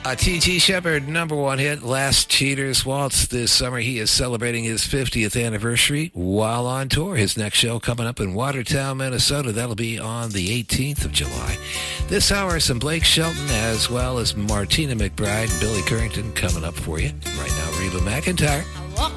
A T.T. Shepard #1 hit, Last Cheater's Waltz. This summer he is celebrating his 50th anniversary while on tour. His next show coming up in Watertown, Minnesota. That'll be on the 18th of July. This hour, some Blake Shelton as well as Martina McBride and Billy Currington coming up for you. Right now, Reba McEntire.